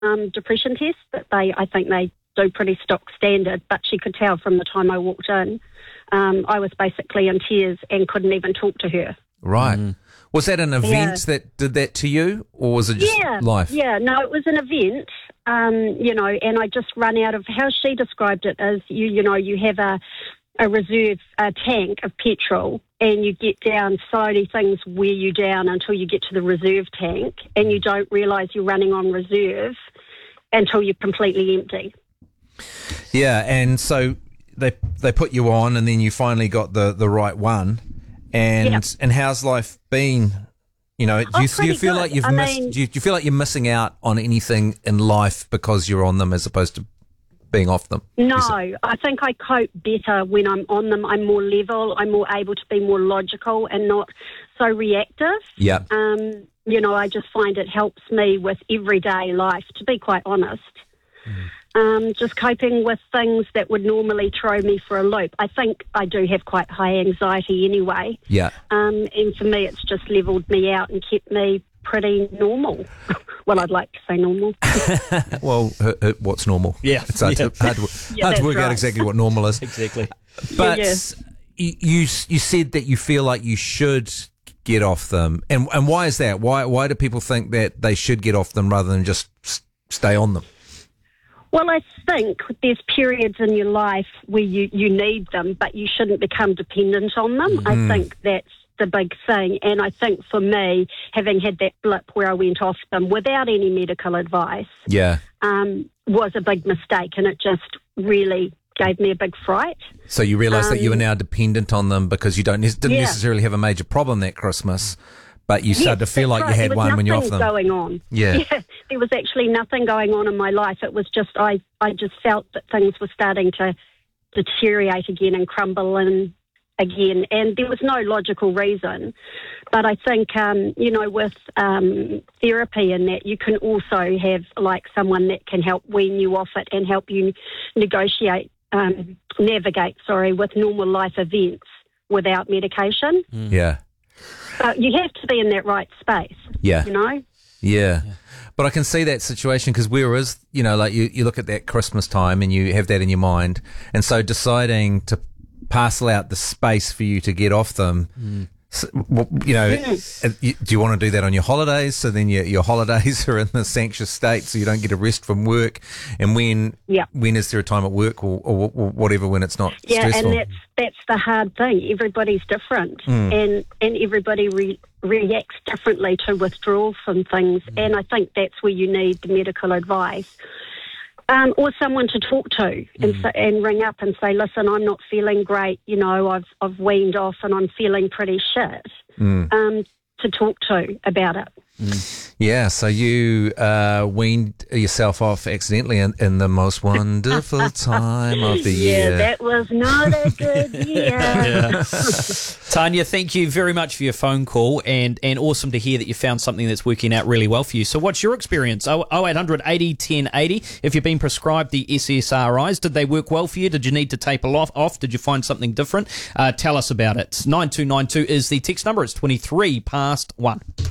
depression test that I think they do pretty stock standard, but she could tell from the time I walked in. I was basically in tears and couldn't even talk to her. Right. Was that an event that did that to you, or was it just life? Yeah, no, it was an event, and I just run out of, how she described it as, you have a reserve tank of petrol, and you get down, slowly things wear you down until you get to the reserve tank, and you don't realise you're running on reserve until you're completely empty. Yeah, and so they put you on, and then you finally got the right one. And how's life been? Do you feel like you've missed? Do you feel like you're missing out on anything in life because you're on them as opposed to being off them? No, I think I cope better when I'm on them. I'm more level. I'm more able to be more logical and not so reactive. Yeah. I just find it helps me with everyday life, to be quite honest. Just coping with things that would normally throw me for a loop. I think I do have quite high anxiety anyway. Yeah. And for me, it's just levelled me out and kept me pretty normal. Well, I'd like to say normal. Well, what's normal? Yeah. It's hard to work out exactly what normal is. Exactly. But you said that you feel like you should get off them. And why is that? Why do people think that they should get off them rather than just stay on them? Well, I think there's periods in your life where you need them, but you shouldn't become dependent on them. I think that's the big thing. And I think for me, having had that blip where I went off them without any medical advice was a big mistake, and it just really gave me a big fright. So you realise that you are now dependent on them because you didn't necessarily have a major problem that Christmas, but you started to feel like you had one when you're off them. There was nothing going on. Yeah, there was actually nothing going on in my life. It was just, I just felt that things were starting to deteriorate again and crumble in again, and there was no logical reason. But I think, with therapy and that, you can also have like someone that can help wean you off it and help you navigate with normal life events without medication. Yeah. You have to be in that right space. Yeah. Yeah. But I can see that situation because whereas, like you look at that Christmas time and you have that in your mind. And so deciding to parcel out the space for you to get off them, do you want to do that on your holidays? So then your holidays are in this anxious state so you don't get a rest from work. And when is there a time at work or whatever when it's not stressful? And that's the hard thing. Everybody's different and everybody reacts differently to withdrawal from things. And I think that's where you need the medical advice. Or someone to talk to and ring up and say, listen, I'm not feeling great, I've weaned off and I'm feeling pretty shit, to talk to about it. Yeah, so you weaned yourself off accidentally in the most wonderful time of the year. Yeah, that was not a good year. Tanya, thank you very much for your phone call and awesome to hear that you found something that's working out really well for you. So what's your experience? 0800 80 1080. If you've been prescribed the SSRIs, did they work well for you? Did you need to taper off? Did you find something different? Tell us about it. 9292 is the text number. It's 23 past 1.